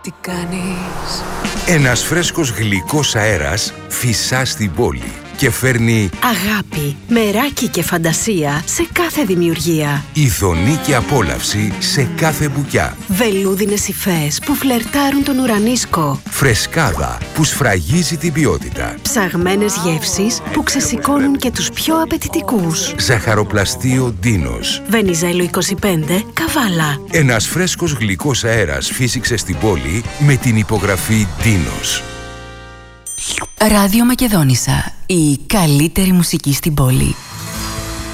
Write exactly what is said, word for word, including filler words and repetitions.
Τι κάνεις? Ένας φρέσκος γλυκός αέρας φυσά στην πόλη και φέρνει αγάπη, μεράκι και φαντασία σε κάθε δημιουργία. ειδονή και απόλαυση σε κάθε μπουκιά. Βελούδινες υφές που φλερτάρουν τον ουρανίσκο. Φρεσκάδα που σφραγίζει την ποιότητα. Ψαγμένες γεύσεις που ξεσηκώνουν και τους πιο απαιτητικούς. Ζαχαροπλαστείο Ντίνος. Βενιζέλο είκοσι πέντε, Καβάλα. Ένας φρέσκος γλυκός αέρας φύσηξε στην πόλη με την υπογραφή Ντίνος. Ράδιο Μακεδόνισσα. Η καλύτερη μουσική στην πόλη.